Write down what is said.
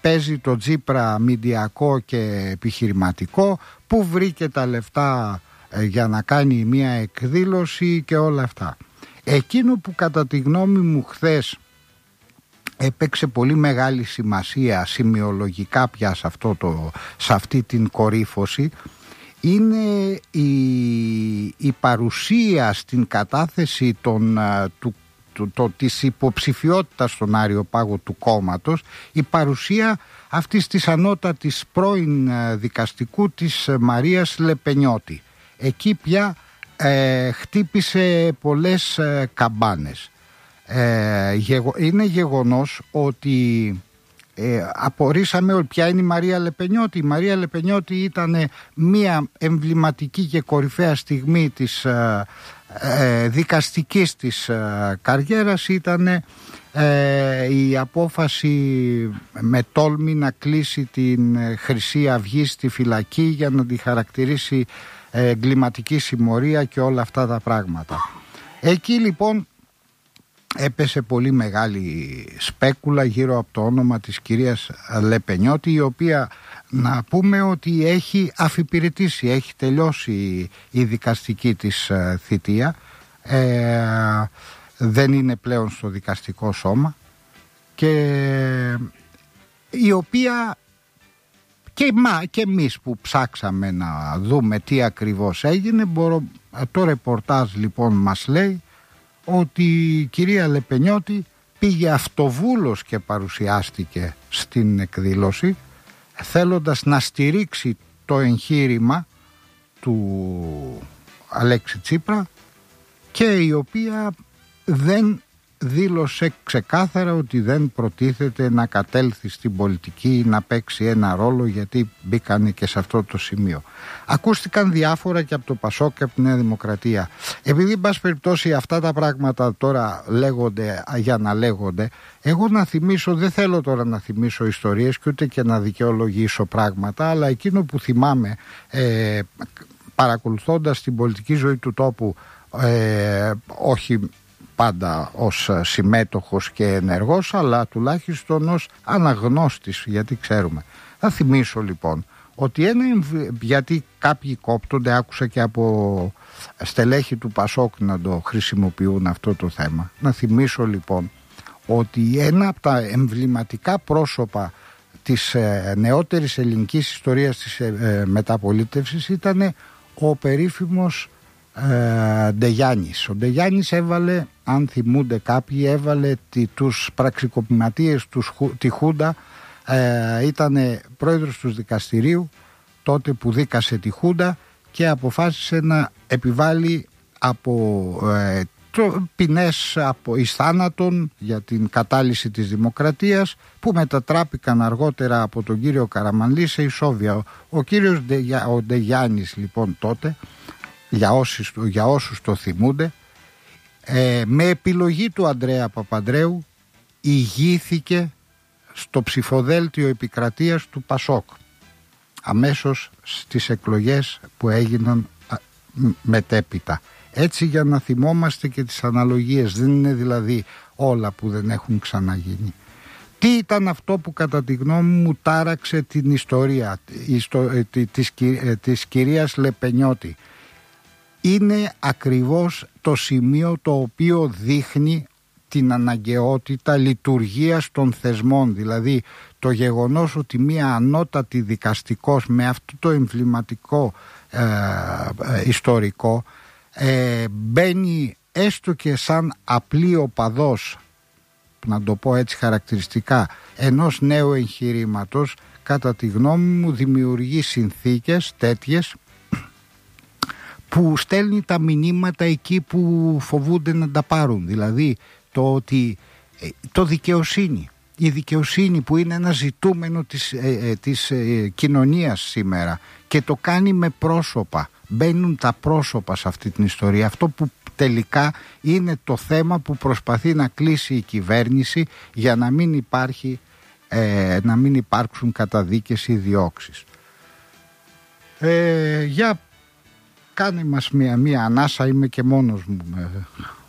παίζει το Τσίπρα μηντιακό και επιχειρηματικό, που βρήκε τα λεφτά για να κάνει μια εκδήλωση και όλα αυτά. Εκείνο που κατά τη γνώμη μου χθες έπαιξε πολύ μεγάλη σημασία σημειολογικά πια σε αυτή την κορύφωση, είναι η παρουσία στην κατάθεση της υποψηφιότητας στον Άριοπάγο του κόμματος, η παρουσία αυτής της ανώτατης πρώην δικαστικού της Μαρίας Λεπενιώτη. Εκεί πια χτύπησε πολλές καμπάνες. Είναι γεγονός ότι απορρίσαμε ποια είναι η Μαρία Λεπενιώτη. Η Μαρία Λεπενιώτη ήταν μια εμβληματική και κορυφαία στιγμή της δικαστικής της καριέρας. Ήταν η απόφαση με τόλμη να κλείσει την Χρυσή Αυγή στη φυλακή για να τη χαρακτηρίσει εγκληματική συμμορία και όλα αυτά τα πράγματα. Εκεί λοιπόν έπεσε πολύ μεγάλη σπέκουλα γύρω από το όνομα της κυρίας Λεπενιώτη, η οποία, να πούμε, ότι έχει αφιπηρετήσει, έχει τελειώσει η δικαστική της θητεία, δεν είναι πλέον στο δικαστικό σώμα, και η οποία και εμείς που ψάξαμε να δούμε τι ακριβώς έγινε, το ρεπορτάζ λοιπόν μας λέει ότι η κυρία Λεπενιώτη πήγε αυτοβούλος και παρουσιάστηκε στην εκδήλωση, θέλοντας να στηρίξει το εγχείρημα του Αλέξη Τσίπρα, και η οποία δεν δήλωσε ξεκάθαρα ότι δεν προτίθεται να κατέλθει στην πολιτική, να παίξει ένα ρόλο, γιατί μπήκανε και σε αυτό το σημείο. Ακούστηκαν διάφορα και από το ΠΑΣΟΚ και από τη Νέα Δημοκρατία. Επειδή, εν πάση περιπτώσει, αυτά τα πράγματα τώρα λέγονται για να λέγονται, εγώ να θυμίσω, δεν θέλω τώρα να θυμίσω ιστορίες και ούτε και να δικαιολογήσω πράγματα, αλλά εκείνο που θυμάμαι παρακολουθώντας την πολιτική ζωή του τόπου, όχι πάντα ως συμμέτοχος και ενεργός, αλλά τουλάχιστον ως αναγνώστης, γιατί ξέρουμε. Θα θυμίσω λοιπόν ότι γιατί κάποιοι κόπτονται, άκουσα και από στελέχη του ΠΑΣΟΚ να το χρησιμοποιούν αυτό το θέμα. Να θυμίσω λοιπόν ότι ένα από τα εμβληματικά πρόσωπα της νεότερης ελληνικής ιστορίας της μεταπολίτευσης ήταν ο περίφημος Ντεγιάννης. Ο Ντεγιάννης έβαλε, αν θυμούνται κάποιοι, έβαλε τους πραξικοπηματίες τη Χούντα, ήταν πρόεδρος του δικαστηρίου τότε που δίκασε τη Χούντα και αποφάσισε να επιβάλλει ποινές εις θάνατον για την κατάλυση της δημοκρατίας, που μετατράπηκαν αργότερα από τον κύριο Καραμανλή σε ισόβια. Ο κύριος Ντεγιάννης λοιπόν τότε, για όσους το θυμούνται, με επιλογή του Ανδρέα Παπανδρέου ηγήθηκε στο ψηφοδέλτιο επικρατείας του ΠΑΣΟΚ αμέσως στις εκλογές που έγιναν μετέπειτα. Έτσι, για να θυμόμαστε και τις αναλογίες, δεν είναι δηλαδή όλα που δεν έχουν ξαναγίνει. Τι ήταν αυτό που κατά τη γνώμη μου τάραξε την ιστορία της κυρίας Λεπενιώτη? Είναι ακριβώς το σημείο το οποίο δείχνει την αναγκαιότητα λειτουργίας των θεσμών, δηλαδή το γεγονός ότι μία ανώτατη δικαστικός με αυτό το εμβληματικό ιστορικό μπαίνει έστω και σαν απλή οπαδός, να το πω έτσι χαρακτηριστικά, ενός νέου εγχειρήματος, κατά τη γνώμη μου δημιουργεί συνθήκες τέτοιες που στέλνει τα μηνύματα εκεί που φοβούνται να τα πάρουν. Δηλαδή το ότι η δικαιοσύνη που είναι ένα ζητούμενο της κοινωνίας σήμερα, και το κάνει με πρόσωπα, μπαίνουν τα πρόσωπα σε αυτή την ιστορία. Αυτό που τελικά είναι το θέμα που προσπαθεί να κλείσει η κυβέρνηση για να μην υπάρξουν καταδίκες ή διώξεις. Για κάνε μας μία ανάσα, είμαι και μόνος μου.